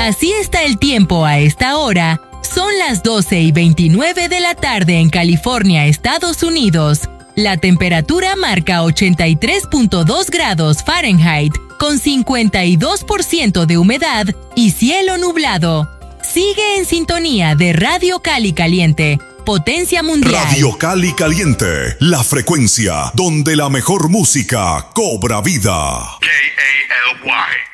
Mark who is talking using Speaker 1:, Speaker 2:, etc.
Speaker 1: Así está el tiempo a esta hora. Son las 12:29 de la tarde en California, Estados Unidos. La temperatura marca 83.2 grados Fahrenheit, con 52% de humedad y cielo nublado. Sigue en sintonía de Radio Cali Caliente, potencia mundial.
Speaker 2: Radio Cali Caliente, la frecuencia donde la mejor música cobra vida.
Speaker 3: K-A-L-Y.